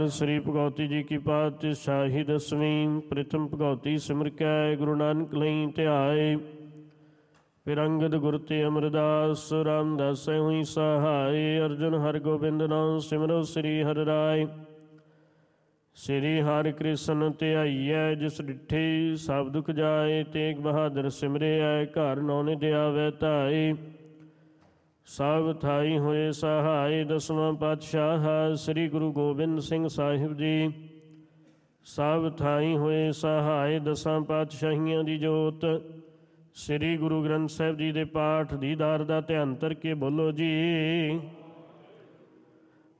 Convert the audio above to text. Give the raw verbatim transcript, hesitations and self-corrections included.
श्री भगवती जी की पातशाही दसवीं। प्रथम भगवती सिमर कै गुरु नानक लई ध्याए। फिर अंगद गुर ते अमरदास रामदास हुई सहाय। अर्जुन हर गोबिंद नाम सिमरो श्री हर राय। श्री हर कृष्ण ध्याइयै जिस डिठे सब दुख जाए। तेग बहादुर सिमरिया घर नौ निध आवे धाए। सब थाई होए सहाय। दसवां पातशाह श्री गुरु गोबिंद सिंह साहिब जी। सब थाई होए सहाय। दसां पातशाहियां दी जोत श्री गुरु ग्रंथ साहिब जी दे पाठ दीदार दा ध्यान धर के बोलो जी।